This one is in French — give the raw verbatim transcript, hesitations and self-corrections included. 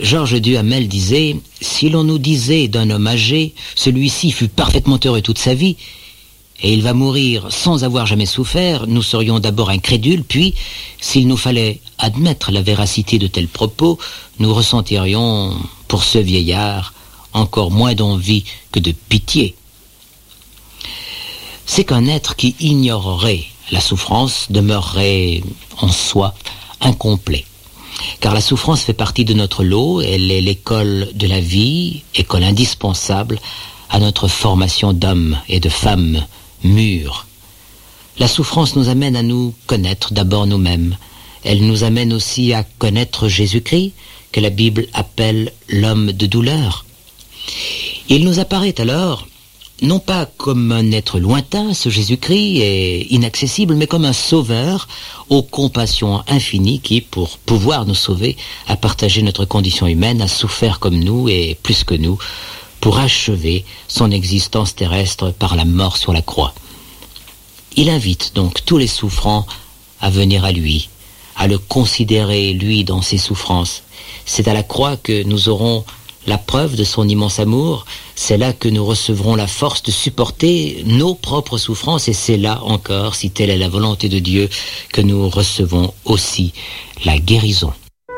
Georges Duhamel disait « Si l'on nous disait d'un homme âgé, celui-ci fut parfaitement heureux toute sa vie, et il va mourir sans avoir jamais souffert, nous serions d'abord incrédules, puis, s'il nous fallait admettre la véracité de tels propos, nous ressentirions, pour ce vieillard, encore moins d'envie que de pitié. » C'est qu'un être qui ignorerait la souffrance demeurerait en soi incomplet. Car la souffrance fait partie de notre lot, elle est l'école de la vie, école indispensable à notre formation d'hommes et de femmes mûrs. La souffrance nous amène à nous connaître d'abord nous-mêmes. Elle nous amène aussi à connaître Jésus-Christ, que la Bible appelle l'homme de douleur. Il nous apparaît alors, non pas comme un être lointain, ce Jésus-Christ est inaccessible, mais comme un sauveur aux compassions infinies qui, pour pouvoir nous sauver, a partagé notre condition humaine, a souffert comme nous et plus que nous, pour achever son existence terrestre par la mort sur la croix. Il invite donc tous les souffrants à venir à lui, à le considérer, lui, dans ses souffrances. C'est à la croix que nous aurons la preuve de son immense amour, c'est là que nous recevrons la force de supporter nos propres souffrances, et c'est là encore, si telle est la volonté de Dieu, que nous recevons aussi la guérison.